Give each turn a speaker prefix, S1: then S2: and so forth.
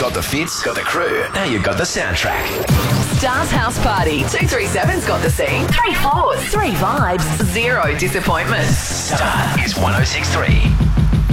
S1: Got the fits, got the crew, now you've got the soundtrack.
S2: Stars House Party. 237's got the scene. 3 fours, 3 vibes, 0 disappointment.
S1: Star is 106.3.